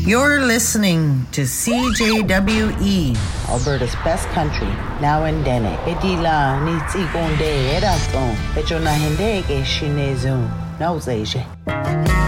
You're listening to CJWE, Alberta's best country, now in Dene. Bedila nitsi konde eraton, pechona hende ke shinezo, nauzeje.